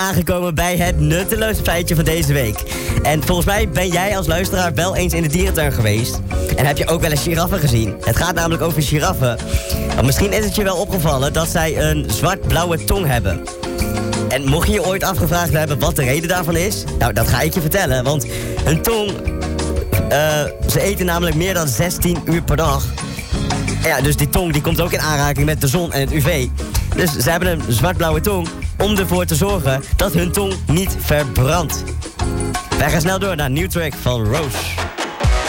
Aangekomen bij het nutteloze feitje van deze week. En volgens mij ben jij als luisteraar wel eens in de dierentuin geweest. En heb je ook wel eens giraffen gezien. Het gaat namelijk over giraffen. Want misschien is het je wel opgevallen dat zij een zwart-blauwe tong hebben. En mocht je je ooit afgevraagd hebben wat de reden daarvan is? Nou, dat ga ik je vertellen. Want hun tong... ze eten namelijk meer dan 16 uur per dag. Ja, dus die tong die komt ook in aanraking met de zon en het UV. Dus ze hebben een zwart-blauwe tong om ervoor te zorgen dat hun tong niet verbrandt. Wij gaan snel door naar een nieuw track van Rose.